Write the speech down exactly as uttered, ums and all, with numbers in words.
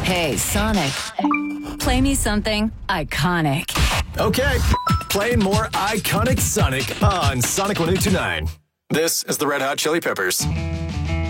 Hey, Sonic. Play me something iconic. Okay, play more iconic Sonic on Sonic one oh two nine. This is the Red Hot Chili Peppers.